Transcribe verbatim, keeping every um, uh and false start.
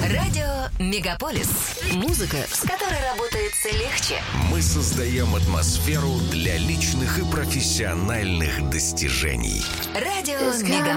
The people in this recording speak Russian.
Радио Мегаполис. Музыка, с которой работается легче. Мы создаем атмосферу для личных и профессиональных достижений. Радио Мегаполис.